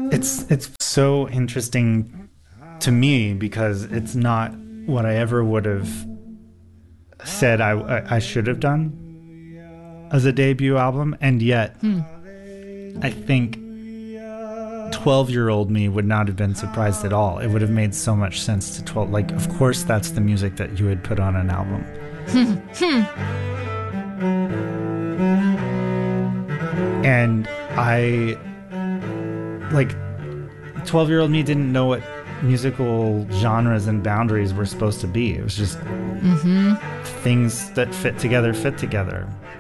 It's so interesting to me because it's not what I ever would have said I should have done as a debut album, and yet I think 12-year-old me would not have been surprised at all. It would have made so much sense to 12. Like, of course, that's the music that you would put on an album. And I, like, 12-year-old me didn't know what musical genres and boundaries were supposed to be. It was just things that fit together.